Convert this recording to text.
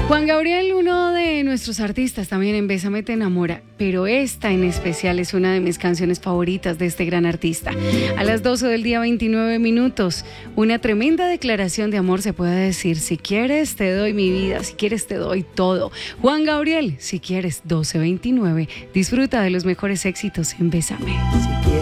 Juan Gabriel, uno de nuestros artistas también en Bésame te enamora, pero esta en especial es una de mis canciones favoritas de este gran artista. A las 12 del día 29 minutos, una tremenda declaración de amor se puede decir: si quieres te doy mi vida, si quieres te doy todo. Juan Gabriel, si quieres, 12:29, disfruta de los mejores éxitos en Bésame.